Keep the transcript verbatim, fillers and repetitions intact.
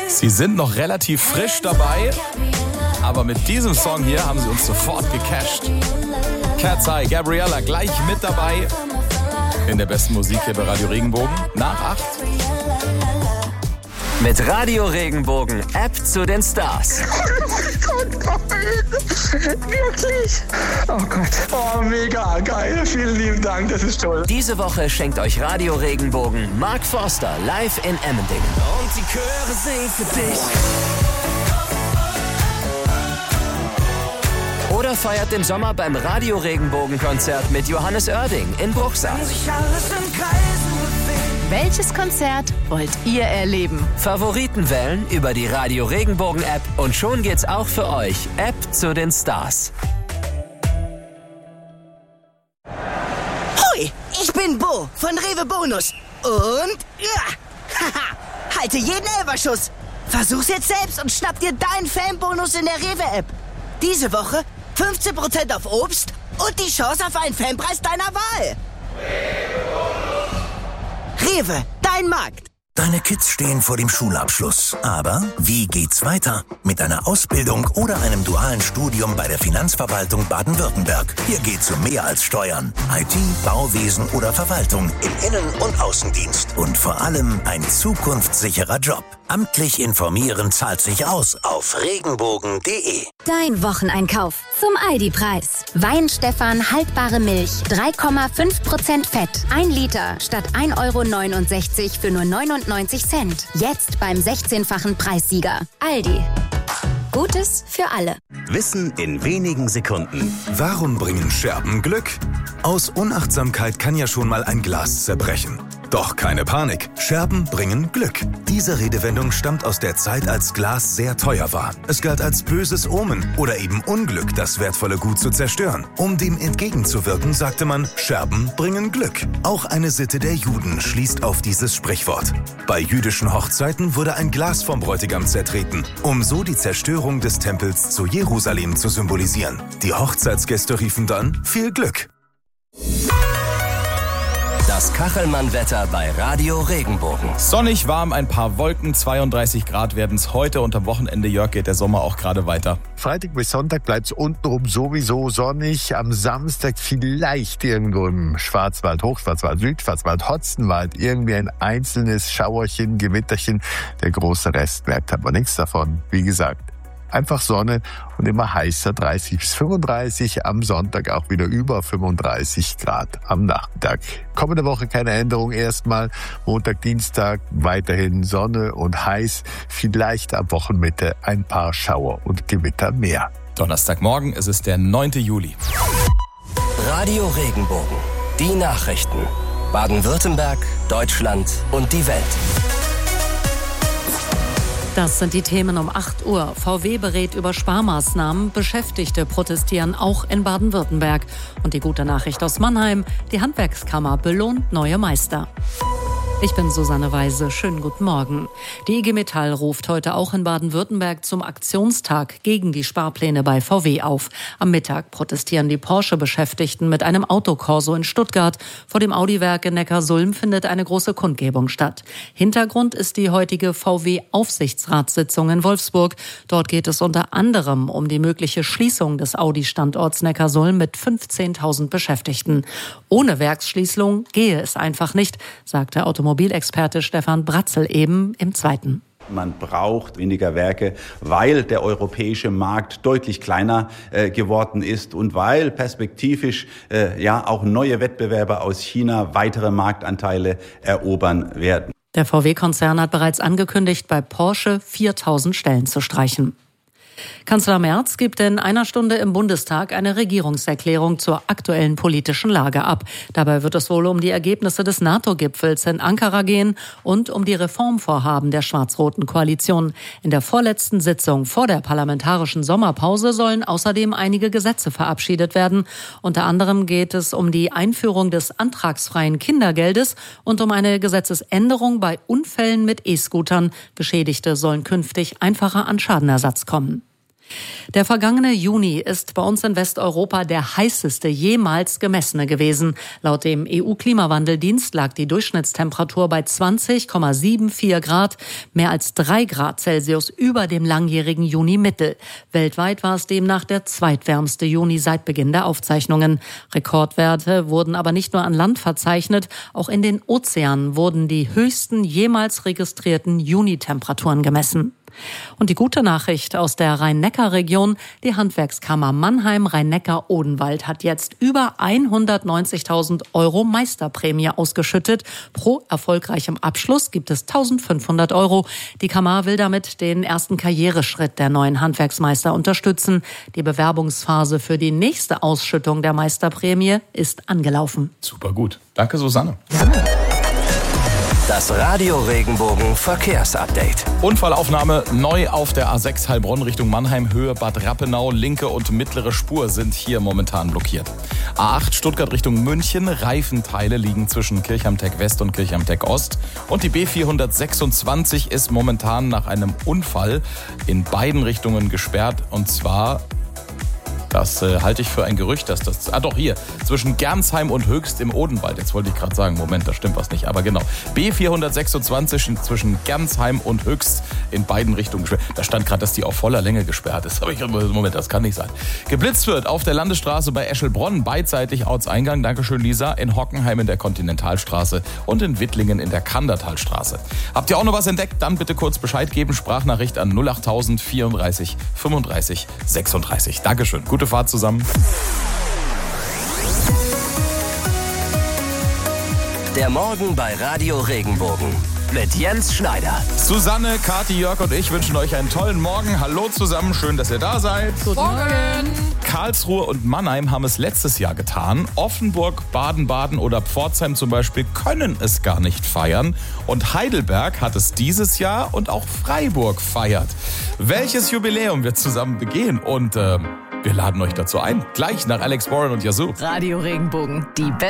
Sie sind noch relativ frisch dabei, aber mit diesem Song hier haben sie uns sofort gecasht. Cat's Eye, Gabriella gleich mit dabei in der besten Musik hier bei Radio Regenbogen nach acht. Mit Radio Regenbogen, App zu den Stars. Oh Gott, nein. Wirklich? Oh Gott. Oh, mega geil. Vielen lieben Dank, das ist toll. Diese Woche schenkt euch Radio Regenbogen Mark Forster live in Emmendingen. Und die Chöre singen für dich. Oder feiert den Sommer beim Radio Regenbogen Konzert mit Johannes Oerding in Bruchsal. Sich alles im Kreisen bewegt. Welches Konzert wollt ihr erleben? Favoriten wählen über die Radio Regenbogen App und schon geht's auch für euch. App zu den Stars. Hui, ich bin Bo von Rewe Bonus. Und ja, haha, halte jeden Elferschuss. Versuch's jetzt selbst und schnapp dir deinen Fanbonus in der Rewe-App. Diese Woche fünfzehn Prozent auf Obst und die Chance auf einen Fanpreis deiner Wahl. Rewe, dein Markt. Deine Kids stehen vor dem Schulabschluss. Aber wie geht's weiter? Mit einer Ausbildung oder einem dualen Studium bei der Finanzverwaltung Baden-Württemberg. Hier geht's um mehr als Steuern. I T, Bauwesen oder Verwaltung im Innen- und Außendienst. Und vor allem ein zukunftssicherer Job. Amtlich informieren zahlt sich aus auf regenbogen punkt de. Dein Wocheneinkauf zum Aldi-Preis. Wein-Stefan haltbare Milch, drei Komma fünf Prozent Fett. ein Liter statt ein Euro neunundsechzig für nur neunundneunzig Cent. Jetzt beim sechzehnfachen Preissieger. Aldi. Gutes für alle. Wissen in wenigen Sekunden. Warum bringen Scherben Glück? Aus Unachtsamkeit kann ja schon mal ein Glas zerbrechen. Doch keine Panik, Scherben bringen Glück. Diese Redewendung stammt aus der Zeit, als Glas sehr teuer war. Es galt als böses Omen oder eben Unglück, das wertvolle Gut zu zerstören. Um dem entgegenzuwirken, sagte man, Scherben bringen Glück. Auch eine Sitte der Juden schließt auf dieses Sprichwort. Bei jüdischen Hochzeiten wurde ein Glas vom Bräutigam zertreten, um so die Zerstörung des Tempels zu Jerusalem zu symbolisieren. Die Hochzeitsgäste riefen dann, viel Glück. Das Kachelmann-Wetter bei Radio Regenbogen. Sonnig, warm, ein paar Wolken, zweiunddreißig Grad werden es heute und am Wochenende, Jörg, geht der Sommer auch gerade weiter. Freitag bis Sonntag bleibt es untenrum sowieso sonnig. Am Samstag vielleicht irgendwo im Schwarzwald, Hochschwarzwald, Südschwarzwald, Hotzenwald irgendwie ein einzelnes Schauerchen, Gewitterchen. Der große Rest merkt aber nichts davon. Wie gesagt, einfach Sonne und immer heißer, dreißig bis fünfunddreißig. Am Sonntag auch wieder über fünfunddreißig Grad am Nachmittag. Kommende Woche keine Änderung erstmal. Montag, Dienstag weiterhin Sonne und heiß. Vielleicht ab Wochenmitte ein paar Schauer und Gewitter mehr. Donnerstagmorgen, es ist der neunte Juli. Radio Regenbogen. Die Nachrichten. Baden-Württemberg, Deutschland und die Welt. Das sind die Themen um acht Uhr. V W berät über Sparmaßnahmen. Beschäftigte protestieren auch in Baden-Württemberg. Und die gute Nachricht aus Mannheim: Die Handwerkskammer belohnt neue Meister. Ich bin Susanne Weise. Schönen guten Morgen. Die I G Metall ruft heute auch in Baden-Württemberg zum Aktionstag gegen die Sparpläne bei V W auf. Am Mittag protestieren die Porsche-Beschäftigten mit einem Autokorso in Stuttgart. Vor dem Audi-Werk in Neckarsulm findet eine große Kundgebung statt. Hintergrund ist die heutige V W-Aufsichtsratssitzung in Wolfsburg. Dort geht es unter anderem um die mögliche Schließung des Audi-Standorts Neckarsulm mit fünfzehntausend Beschäftigten. Ohne Werksschließung gehe es einfach nicht, sagte Automobilexperte Automobilexperte Stefan Bratzel eben im Zweiten. Man braucht weniger Werke, weil der europäische Markt deutlich kleiner äh, geworden ist und weil perspektivisch äh, ja auch neue Wettbewerber aus China weitere Marktanteile erobern werden. Der V W-Konzern hat bereits angekündigt, bei Porsche viertausend Stellen zu streichen. Kanzler Merz gibt in einer Stunde im Bundestag eine Regierungserklärung zur aktuellen politischen Lage ab. Dabei wird es wohl um die Ergebnisse des NATO-Gipfels in Ankara gehen und um die Reformvorhaben der schwarz-roten Koalition. In der vorletzten Sitzung vor der parlamentarischen Sommerpause sollen außerdem einige Gesetze verabschiedet werden. Unter anderem geht es um die Einführung des antragsfreien Kindergeldes und um eine Gesetzesänderung bei Unfällen mit E-Scootern. Geschädigte sollen künftig einfacher an Schadenersatz kommen. Der vergangene Juni ist bei uns in Westeuropa der heißeste jemals gemessene gewesen. Laut dem E U-Klimawandeldienst lag die Durchschnittstemperatur bei zwanzig Komma vierundsiebzig Grad, mehr als drei Grad Celsius über dem langjährigen Juni-Mittel. Weltweit war es demnach der zweitwärmste Juni seit Beginn der Aufzeichnungen. Rekordwerte wurden aber nicht nur an Land verzeichnet, auch in den Ozeanen wurden die höchsten jemals registrierten Juni-Temperaturen gemessen. Und die gute Nachricht aus der Rhein-Neckar-Region: Die Handwerkskammer Mannheim-Rhein-Neckar-Odenwald hat jetzt über hundertneunzigtausend Euro Meisterprämie ausgeschüttet. Pro erfolgreichem Abschluss gibt es eintausendfünfhundert Euro. Die Kammer will damit den ersten Karriereschritt der neuen Handwerksmeister unterstützen. Die Bewerbungsphase für die nächste Ausschüttung der Meisterprämie ist angelaufen. Super gut. Danke, Susanne. Das Radio Regenbogen Verkehrsupdate. Unfallaufnahme neu auf der A sechs Heilbronn Richtung Mannheim, Höhe Bad Rappenau. Linke und mittlere Spur sind hier momentan blockiert. A acht Stuttgart Richtung München. Reifenteile liegen zwischen Kirchheim-Tech West und Kirchheim-Tech Ost. Und die B vierhundertsechsundzwanzig ist momentan nach einem Unfall in beiden Richtungen gesperrt. Und zwar... Das äh, halte ich für ein Gerücht, dass das... Ah doch, hier, zwischen Gernsheim und Höchst im Odenwald. Jetzt wollte ich gerade sagen, Moment, da stimmt was nicht. Aber genau, B vierhundertsechsundzwanzig zwischen Gernsheim und Höchst in beiden Richtungen gesperrt. Da stand gerade, dass die auf voller Länge gesperrt ist. Aber ich Moment, das kann nicht sein. Geblitzt wird auf der Landesstraße bei Eschelbronn, beidseitig Ortseingang, Dankeschön Lisa, in Hockenheim in der Kontinentalstraße und in Wittlingen in der Kandertalstraße. Habt ihr auch noch was entdeckt? Dann bitte kurz Bescheid geben. Sprachnachricht an null achttausend vierunddreißig fünfunddreißig sechsunddreißig. Dankeschön. Gute Fahrt zusammen. Der Morgen bei Radio Regenbogen mit Jens Schneider. Susanne, Kathi, Jörg und ich wünschen euch einen tollen Morgen. Hallo zusammen, schön, dass ihr da seid. Guten Morgen. Karlsruhe und Mannheim haben es letztes Jahr getan. Offenburg, Baden-Baden oder Pforzheim zum Beispiel können es gar nicht feiern. Und Heidelberg hat es dieses Jahr und auch Freiburg feiert. Welches Jubiläum wir zusammen begehen? Und äh, wir laden euch dazu ein. Gleich nach Alex Warren und Yazoo. Radio Regenbogen, die